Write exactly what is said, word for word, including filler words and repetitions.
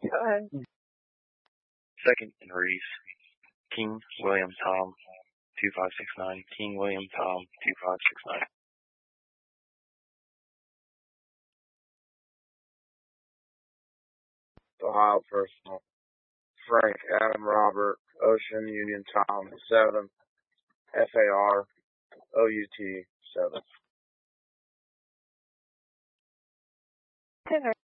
Go ahead. Second and Reese. King William Tom two five six nine. King William Tom two five six nine. Ohio Personal. Frank Adam Robert Ocean Union Tom seven. F A R O U T seven. Ten